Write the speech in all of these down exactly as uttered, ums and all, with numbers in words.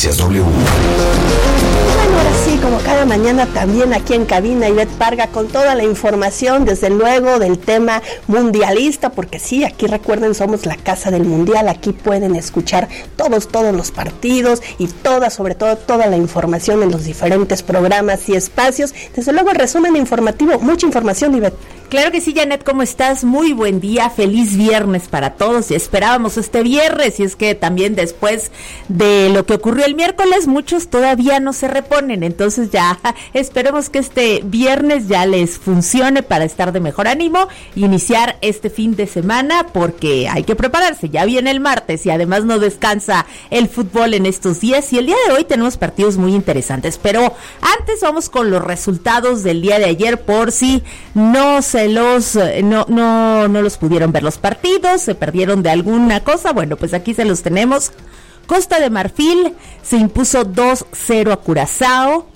Noticias W. Bueno, ahora sí, como cada mañana también aquí en cabina, Ivette Parga con toda la información, desde luego del tema mundialista, porque sí, aquí recuerden, somos la casa del mundial, aquí pueden escuchar todos, todos los partidos y toda, sobre todo, toda la información en los diferentes programas y espacios. Desde luego el resumen informativo, mucha información, Ivette. Claro que sí, Janet, ¿cómo estás? Muy buen día, feliz viernes para todos. Y esperábamos este viernes, y es que también después de lo que ocurrió el miércoles, muchos todavía no se reponen. Entonces ya esperemos que este viernes ya les funcione para estar de mejor ánimo y iniciar este fin de semana, porque hay que prepararse. Ya viene el martes y además no descansa el fútbol en estos días. Y el día de hoy tenemos partidos muy interesantes. Pero antes vamos con los resultados del día de ayer, por si no se los no no no los pudieron ver los partidos, se perdieron de alguna cosa. Bueno, pues aquí se los tenemos. Costa de Marfil se impuso dos cero a Curazao.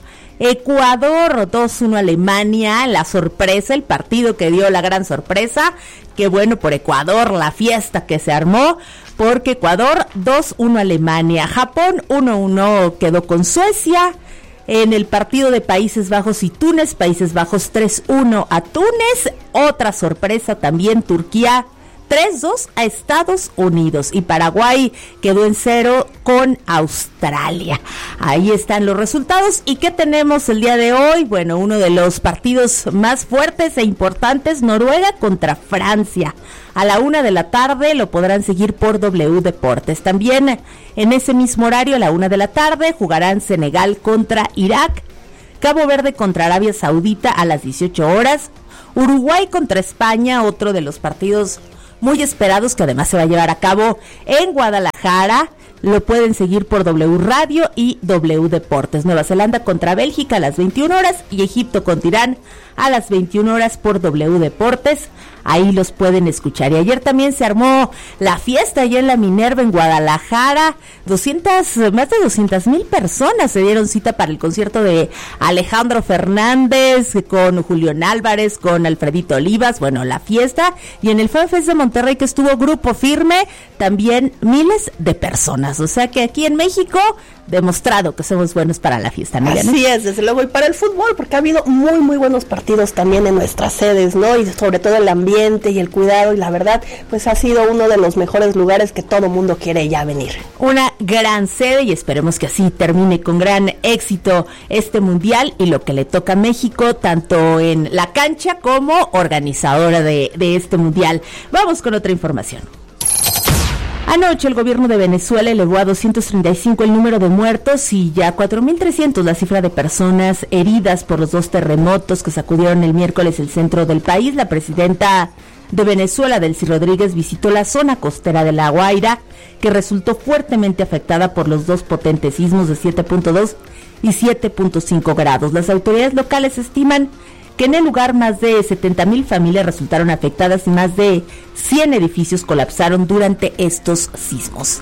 Ecuador dos uno a Alemania, la sorpresa, el partido que dio la gran sorpresa. Qué bueno por Ecuador, la fiesta que se armó, porque Ecuador dos uno a Alemania. Japón uno uno quedó con Suecia. En el partido de Países Bajos y Túnez, Países Bajos tres uno a Túnez. Otra sorpresa también, Turquía tres dos a Estados Unidos. Y Paraguay quedó en cero con Australia. Ahí están los resultados. ¿Y qué tenemos el día de hoy? Bueno, uno de los partidos más fuertes e importantes, Noruega contra Francia. A la una de la tarde lo podrán seguir por W Deportes. También en ese mismo horario, a la una de la tarde, jugarán Senegal contra Irak, Cabo Verde contra Arabia Saudita a las dieciocho horas, Uruguay contra España, otro de los partidos muy esperados que además se va a llevar a cabo en Guadalajara. Lo pueden seguir por W Radio y W Deportes. Nueva Zelanda contra Bélgica a las veintiuna horas y Egipto contra Irán a las veintiuna horas por W Deportes. Ahí los pueden escuchar. Y ayer también se armó la fiesta allá en la Minerva en Guadalajara. doscientas, más de doscientas mil personas se dieron cita para el concierto de Alejandro Fernández, con Julián Álvarez, con Alfredito Olivas. Bueno, la fiesta. Y en el FanFest de Monterrey, que estuvo Grupo Firme, también miles de personas. O sea que aquí en México, demostrado que somos buenos para la fiesta, ¿no? Así es, desde luego, y para el fútbol, porque ha habido muy, muy buenos partidos también en nuestras sedes, ¿no? Y sobre todo el ambiente y el cuidado, y la verdad, pues ha sido uno de los mejores lugares que todo mundo quiere ya venir. Una gran sede, y esperemos que así termine con gran éxito este mundial y lo que le toca a México, tanto en la cancha como organizadora de, de este mundial. Vamos con otra información. Anoche el gobierno de Venezuela elevó a doscientos treinta y cinco el número de muertos y ya cuatro mil trescientos la cifra de personas heridas por los dos terremotos que sacudieron el miércoles el centro del país. La presidenta de Venezuela, Delcy Rodríguez, visitó la zona costera de La Guaira, que resultó fuertemente afectada por los dos potentes sismos de siete punto dos y siete punto cinco grados. Las autoridades locales estiman que en el lugar más de setenta mil familias resultaron afectadas y más de cien edificios colapsaron durante estos sismos.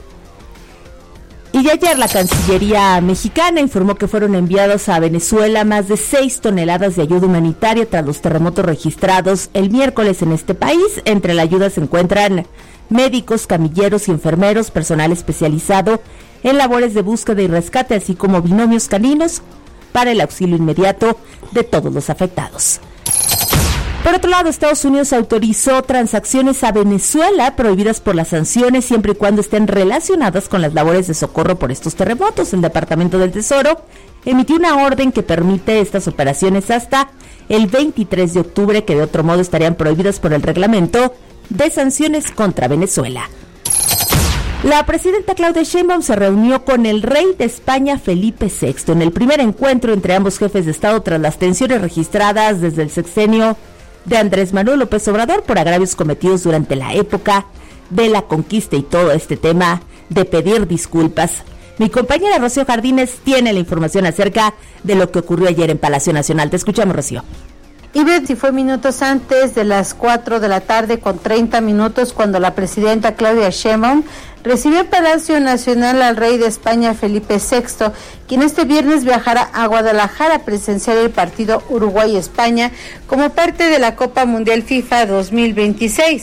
Y ayer la Cancillería mexicana informó que fueron enviados a Venezuela más de seis toneladas de ayuda humanitaria tras los terremotos registrados el miércoles en este país. Entre la ayuda se encuentran médicos, camilleros y enfermeros, personal especializado en labores de búsqueda y rescate, así como binomios caninos para el auxilio inmediato de todos los afectados. Por otro lado, Estados Unidos autorizó transacciones a Venezuela prohibidas por las sanciones siempre y cuando estén relacionadas con las labores de socorro por estos terremotos. El Departamento del Tesoro emitió una orden que permite estas operaciones hasta el veintitrés de octubre, que de otro modo estarían prohibidas por el reglamento de sanciones contra Venezuela. La presidenta Claudia Sheinbaum se reunió con el rey de España, Felipe sexto, en el primer encuentro entre ambos jefes de Estado tras las tensiones registradas desde el sexenio de Andrés Manuel López Obrador por agravios cometidos durante la época de la conquista y todo este tema de pedir disculpas. Mi compañera Rocío Jardines tiene la información acerca de lo que ocurrió ayer en Palacio Nacional. Te escuchamos, Rocío. Y ven si fue minutos antes de las cuatro de la tarde con treinta minutos cuando la presidenta Claudia Sheinbaum recibió en Palacio Nacional al rey de España Felipe sexto, quien este viernes viajará a Guadalajara a presenciar el partido Uruguay-España como parte de la Copa Mundial FIFA dos mil veintiséis.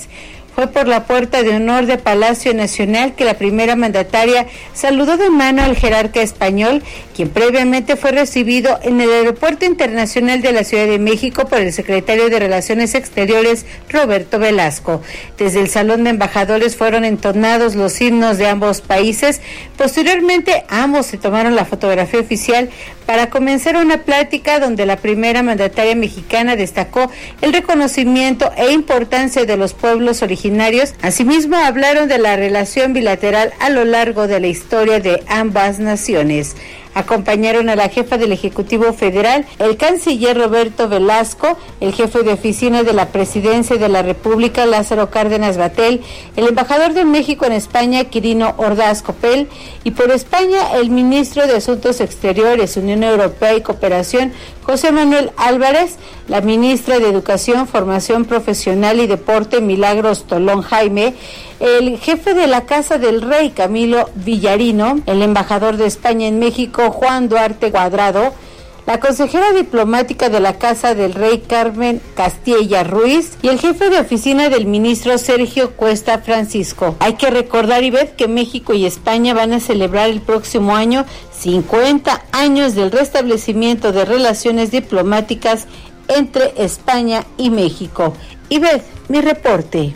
Fue por la puerta de honor de Palacio Nacional que la primera mandataria saludó de mano al jerarca español, quien previamente fue recibido en el Aeropuerto Internacional de la Ciudad de México por el secretario de Relaciones Exteriores, Roberto Velasco. Desde el Salón de Embajadores fueron entonados los himnos de ambos países. Posteriormente, ambos se tomaron la fotografía oficial para comenzar una plática donde la primera mandataria mexicana destacó el reconocimiento e importancia de los pueblos originarios. Asimismo, hablaron de la relación bilateral a lo largo de la historia de ambas naciones. Acompañaron a la jefa del Ejecutivo Federal, el canciller Roberto Velasco, el jefe de oficina de la Presidencia de la República, Lázaro Cárdenas Batel, el embajador de México en España, Quirino Ordaz Copel, y por España, el ministro de Asuntos Exteriores, Unión Europea y Cooperación, José Manuel Álvarez, la ministra de Educación, Formación Profesional y Deporte, Milagros Tolón Jaime, el jefe de la Casa del Rey, Camilo Villarino, el embajador de España en México, Juan Duarte Cuadrado, la consejera diplomática de la Casa del Rey, Carmen Castilla Ruiz, y el jefe de oficina del ministro, Sergio Cuesta Francisco. Hay que recordar, Ivette, que México y España van a celebrar el próximo año cincuenta años del restablecimiento de relaciones diplomáticas entre España y México. Ivette, mi reporte.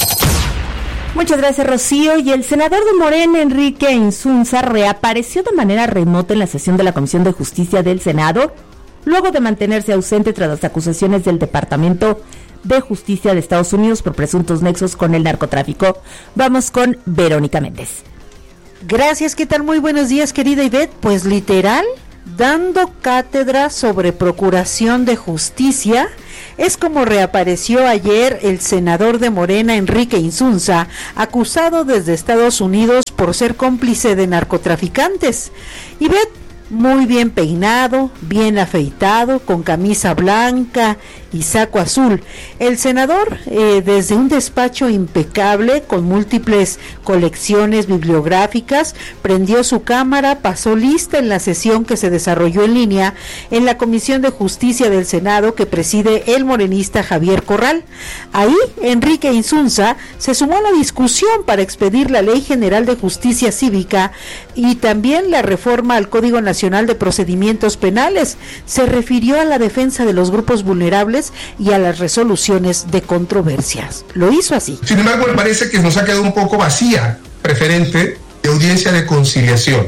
Muchas gracias, Rocío. Y el senador de Morena, Enrique Insunza, reapareció de manera remota en la sesión de la Comisión de Justicia del Senado, luego de mantenerse ausente tras las acusaciones del Departamento de Justicia de Estados Unidos por presuntos nexos con el narcotráfico. Vamos con Verónica Méndez. Gracias, ¿qué tal? Muy buenos días, querida Ivette. Pues literal, dando cátedra sobre procuración de justicia, es como reapareció ayer el senador de Morena, Enrique Insunza, acusado desde Estados Unidos por ser cómplice de narcotraficantes. Ivette, muy bien peinado, bien afeitado, con camisa blanca y saco azul. El senador, eh, desde un despacho impecable, con múltiples colecciones bibliográficas, prendió su cámara, pasó lista en la sesión que se desarrolló en línea en la Comisión de Justicia del Senado que preside el morenista Javier Corral. Ahí, Enrique Insunza se sumó a la discusión para expedir la Ley General de Justicia Cívica y también la reforma al Código Nacional de Procedimientos Penales. Se refirió a la defensa de los grupos vulnerables y a las resoluciones de controversias. Lo hizo así. Sin embargo, me parece que nos ha quedado un poco vacía preferente de audiencia de conciliación.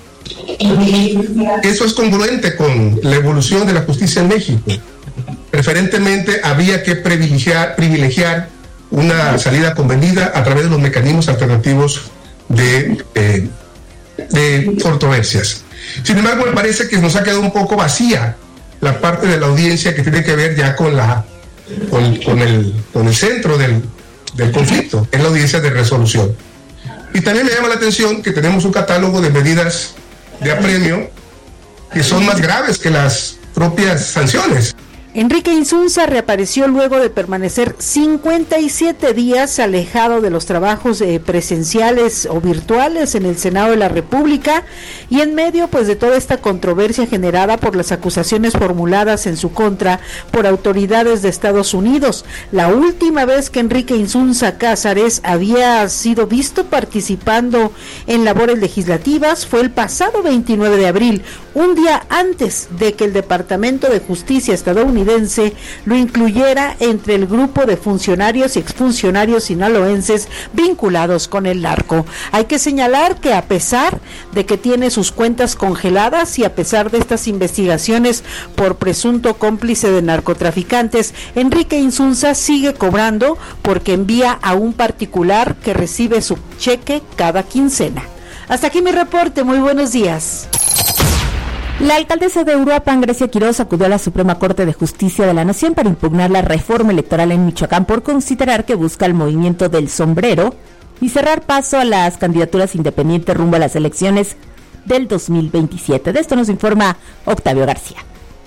Eso es congruente con la evolución de la justicia en México. Preferentemente había que privilegiar, privilegiar una salida convenida a través de los mecanismos alternativos de, eh, de controversias. Sin embargo, me parece que nos ha quedado un poco vacía la parte de la audiencia que tiene que ver ya con la con, con el con el centro del, del conflicto, es la audiencia de resolución. Y también me llama la atención que tenemos un catálogo de medidas de apremio que son más graves que las propias sanciones. Enrique Insunza reapareció luego de permanecer cincuenta y siete días alejado de los trabajos eh, presenciales o virtuales en el Senado de la República y en medio pues de toda esta controversia generada por las acusaciones formuladas en su contra por autoridades de Estados Unidos. La última vez que Enrique Insunza Cázares había sido visto participando en labores legislativas fue el pasado veintinueve de abril, un día antes de que el Departamento de Justicia estadounidense lo incluyera entre el grupo de funcionarios y exfuncionarios sinaloenses vinculados con el narco. Hay que señalar que a pesar de que tiene sus cuentas congeladas y a pesar de estas investigaciones por presunto cómplice de narcotraficantes, Enrique Insunza sigue cobrando porque envía a un particular que recibe su cheque cada quincena. Hasta aquí mi reporte, muy buenos días. La alcaldesa de Uruapan, Grecia Quiroz, acudió a la Suprema Corte de Justicia de la Nación para impugnar la reforma electoral en Michoacán por considerar que busca el movimiento del sombrero y cerrar paso a las candidaturas independientes rumbo a las elecciones del dos mil veintisiete. De esto nos informa Octavio García.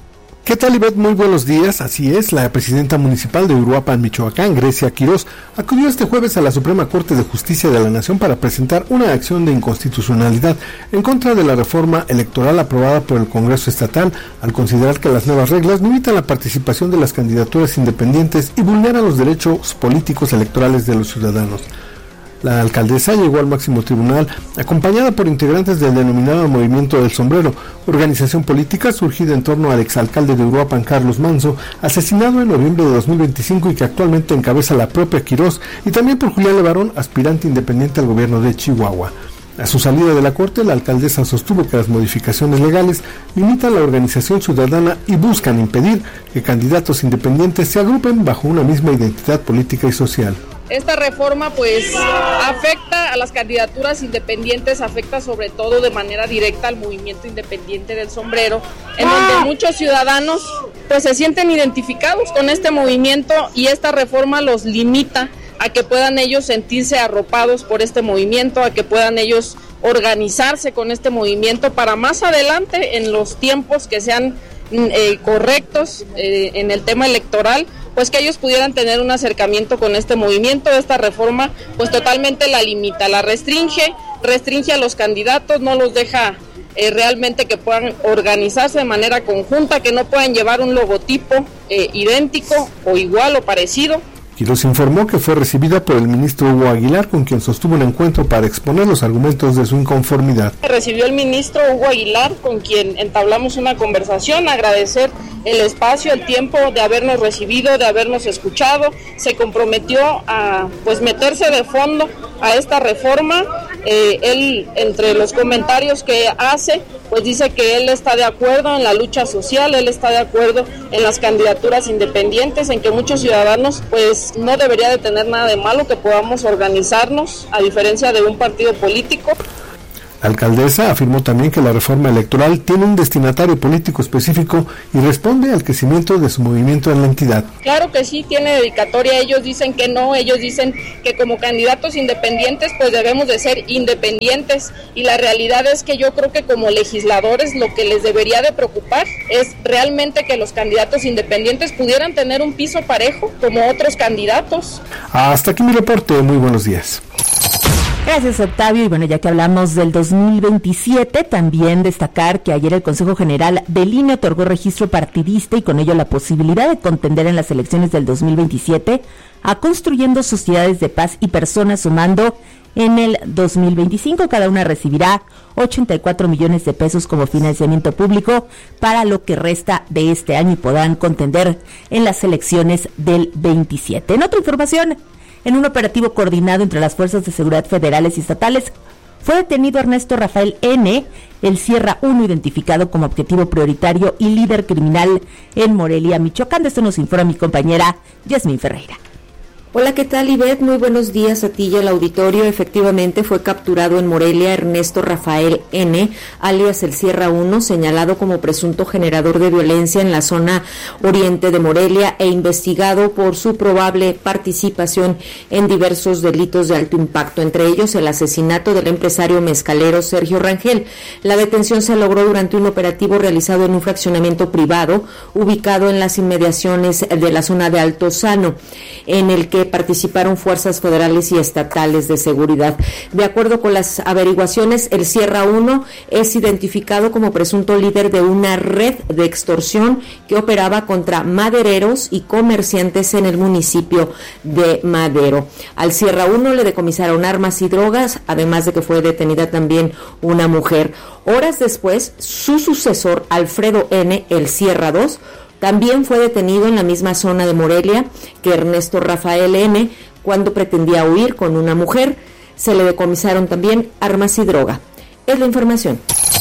¿Qué tal, Ivette? Muy buenos días. Así es, la presidenta municipal de Uruapan, Michoacán, Grecia Quirós, acudió este jueves a la Suprema Corte de Justicia de la Nación para presentar una acción de inconstitucionalidad en contra de la reforma electoral aprobada por el Congreso Estatal, al considerar que las nuevas reglas limitan la participación de las candidaturas independientes y vulneran los derechos políticos electorales de los ciudadanos. La alcaldesa llegó al máximo tribunal acompañada por integrantes del denominado Movimiento del Sombrero, organización política surgida en torno al exalcalde de Uruapan, Carlos Manzo, asesinado en noviembre de dos mil veinticinco y que actualmente encabeza la propia Quirós, y también por Julián Levarón, aspirante independiente al gobierno de Chihuahua. A su salida de la corte, la alcaldesa sostuvo que las modificaciones legales limitan la organización ciudadana y buscan impedir que candidatos independientes se agrupen bajo una misma identidad política y social. Esta reforma pues afecta a las candidaturas independientes, afecta sobre todo de manera directa al movimiento independiente del sombrero, en donde muchos ciudadanos pues se sienten identificados con este movimiento y esta reforma los limita a que puedan ellos sentirse arropados por este movimiento, a que puedan ellos organizarse con este movimiento para más adelante en los tiempos que sean eh, correctos eh, en el tema electoral, pues que ellos pudieran tener un acercamiento con este movimiento. Esta reforma pues totalmente la limita, la restringe, restringe a los candidatos, no los deja eh, realmente que puedan organizarse de manera conjunta, que no puedan llevar un logotipo eh, idéntico o igual o parecido. Quirós informó que fue recibida por el ministro Hugo Aguilar, con quien sostuvo un encuentro para exponer los argumentos de su inconformidad. Recibió el ministro Hugo Aguilar, con quien entablamos una conversación, agradecer el espacio, el tiempo de habernos recibido, de habernos escuchado. Se comprometió a pues meterse de fondo a esta reforma. Eh, él, entre los comentarios que hace, pues dice que él está de acuerdo en la lucha social, él está de acuerdo en las candidaturas independientes, en que muchos ciudadanos pues no debería de tener nada de malo que podamos organizarnos, a diferencia de un partido político. La alcaldesa afirmó también que la reforma electoral tiene un destinatario político específico y responde al crecimiento de su movimiento en la entidad. Claro que sí, tiene dedicatoria. Ellos dicen que no, ellos dicen que como candidatos independientes pues debemos de ser independientes, y la realidad es que yo creo que como legisladores lo que les debería de preocupar es realmente que los candidatos independientes pudieran tener un piso parejo como otros candidatos. Hasta aquí mi reporte, muy buenos días. Gracias, Octavio. Y bueno, ya que hablamos del dos mil veintisiete, también destacar que ayer el Consejo General del I N E otorgó registro partidista y con ello la posibilidad de contender en las elecciones del dos mil veintisiete a Construyendo Sociedades de Paz y Personas, sumando en el dos mil veinticinco. Cada una recibirá ochenta y cuatro millones de pesos como financiamiento público para lo que resta de este año y podrán contender en las elecciones del veintisiete. En otra información, en un operativo coordinado entre las fuerzas de seguridad federales y estatales, fue detenido Ernesto Rafael N., el Sierra uno, identificado como objetivo prioritario y líder criminal en Morelia, Michoacán. De esto nos informa mi compañera Yasmín Ferreira. Hola, ¿qué tal, Ivette? Muy buenos días a ti y al auditorio. Efectivamente, fue capturado en Morelia Ernesto Rafael N., alias el Sierra uno, señalado como presunto generador de violencia en la zona oriente de Morelia e investigado por su probable participación en diversos delitos de alto impacto, entre ellos el asesinato del empresario mezcalero Sergio Rangel. La detención se logró durante un operativo realizado en un fraccionamiento privado ubicado en las inmediaciones de la zona de Altozano, en el que participaron fuerzas federales y estatales de seguridad. De acuerdo con las averiguaciones, el Sierra uno es identificado como presunto líder de una red de extorsión que operaba contra madereros y comerciantes en el municipio de Madero. Al Sierra uno le decomisaron armas y drogas, además de que fue detenida también una mujer. Horas después, su sucesor, Alfredo N., el Sierra dos, también fue detenido en la misma zona de Morelia que Ernesto Rafael N., cuando pretendía huir con una mujer. Se le decomisaron también armas y droga. Es la información.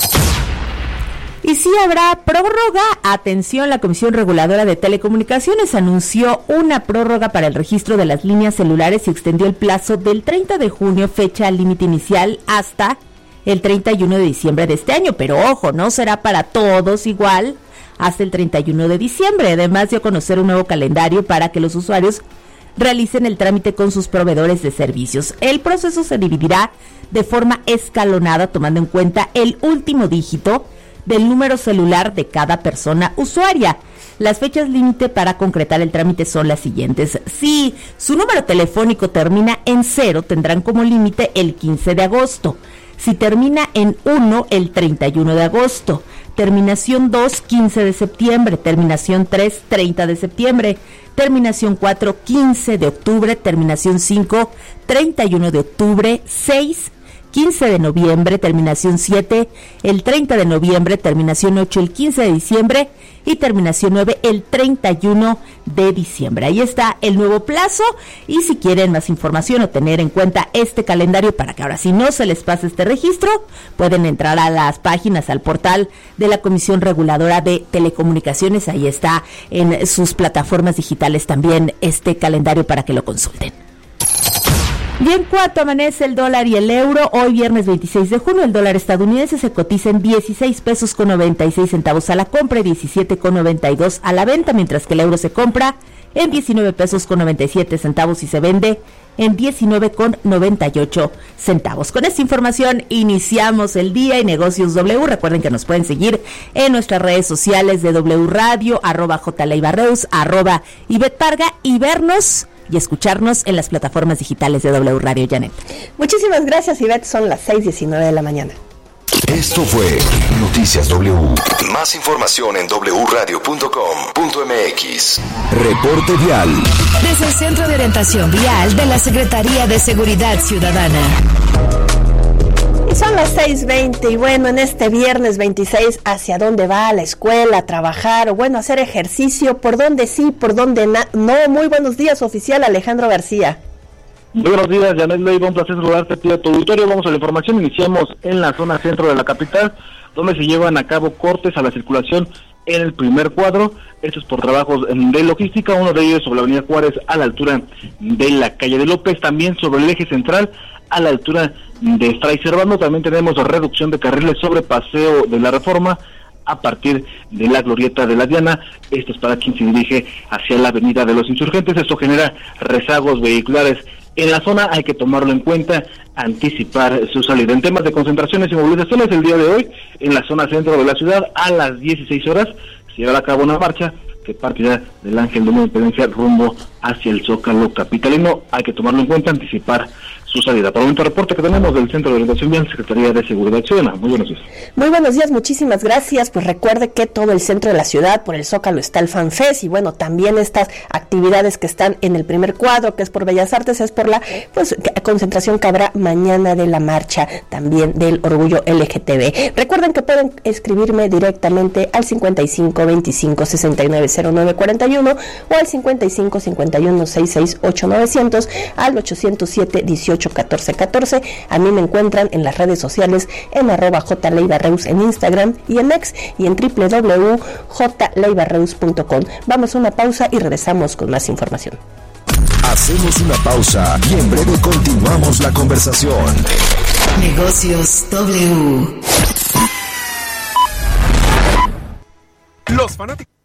Y sí habrá prórroga. Atención, la Comisión Reguladora de Telecomunicaciones anunció una prórroga para el registro de las líneas celulares y extendió el plazo del treinta de junio, fecha límite inicial, hasta el treinta y uno de diciembre de este año. Pero ojo, no será para todos igual hasta el treinta y uno de diciembre. Además, dio a conocer un nuevo calendario para que los usuarios realicen el trámite con sus proveedores de servicios. El proceso se dividirá de forma escalonada, tomando en cuenta el último dígito del número celular de cada persona usuaria. Las fechas límite para concretar el trámite son las siguientes. Si su número telefónico termina en cero, tendrán como límite el quince de agosto. Si termina en uno, el treinta y uno de agosto. Terminación dos, quince de septiembre. Terminación tres, treinta de septiembre. Terminación cuatro, quince de octubre. Terminación cinco, treinta y uno de octubre. seis, quince de noviembre. Terminación siete, el treinta de noviembre. Terminación ocho, el quince de diciembre. Y terminación nueve, el treinta y uno de diciembre. Ahí está el nuevo plazo, y si quieren más información o tener en cuenta este calendario para que ahora sí no se les pase este registro, pueden entrar a las páginas, al portal de la Comisión Reguladora de Telecomunicaciones. Ahí está en sus plataformas digitales también este calendario para que lo consulten. Bien, ¿cuánto amanece el dólar y el euro? Hoy viernes veintiséis de junio, el dólar estadounidense se cotiza en dieciséis pesos con noventa y seis centavos a la compra y diecisiete con noventa y dos a la venta, mientras que el euro se compra en diecinueve pesos con noventa y siete centavos y se vende en diecinueve con noventa y ocho centavos. Con esta información iniciamos el día y Negocios W. Recuerden que nos pueden seguir en nuestras redes sociales de W Radio, arroba J. Leiva Reus, arroba Ivette Parga, y vernos y escucharnos en las plataformas digitales de W Radio. Janet. Muchísimas gracias, Ivette. Son las seis diecinueve de la mañana. Esto fue Noticias W. Más información en doble u radio punto com punto m x. Reporte vial. Desde el Centro de Orientación Vial de la Secretaría de Seguridad Ciudadana. Y son las seis veinte y bueno, en este viernes veintiséis, ¿hacia dónde va? ¿A la escuela, a trabajar o bueno, a hacer ejercicio? ¿Por dónde sí, por dónde na- no? Muy buenos días, oficial Alejandro García. Muy buenos días, Janet Leiva, un placer saludarte a ti, a tu auditorio. Vamos a la información, iniciamos en la zona centro de la capital, donde se llevan a cabo cortes a la circulación en el primer cuadro. Esto es por trabajos de logística, uno de ellos sobre la avenida Juárez a la altura de la calle de López, también sobre el eje central a la altura de Fray Servando. También tenemos reducción de carriles sobre Paseo de la Reforma a partir de la glorieta de la Diana. Esto es para quien se dirige hacia la avenida de los Insurgentes. Esto genera rezagos vehiculares en la zona, hay que tomarlo en cuenta, anticipar su salida. En temas de concentraciones y movilizaciones, el día de hoy, en la zona centro de la ciudad, a las dieciséis horas, se llevará a cabo una marcha que partirá del Ángel de la Independencia rumbo hacia el Zócalo capitalino. Hay que tomarlo en cuenta, anticipar su salida. Por el momento, reporte que tenemos del Centro de Orientación Vial, Secretaría de Seguridad Ciudadana. Muy buenos días. Muy buenos días, muchísimas gracias. Pues recuerde que todo el centro de la ciudad, por el Zócalo, está el FanFest, y bueno, también estas actividades que están en el primer cuadro, que es por Bellas Artes, es por la pues concentración que habrá mañana de la marcha también del Orgullo L G T B. Recuerden que pueden escribirme directamente al cincuenta y cinco veinticinco sesenta y nueve cero nueve cuarenta y uno o al cincuenta y cinco cincuenta y uno sesenta y seis ocho novecientos, al ochocientos siete dieciocho catorce catorce. A mí me encuentran en las redes sociales en arroba J. Leiva Reus en Instagram y en X, y en doble u doble u doble u punto j leiva reus punto com. Vamos a una pausa y regresamos con más información. Hacemos una pausa y en breve continuamos la conversación. Negocios W. Los fanáticos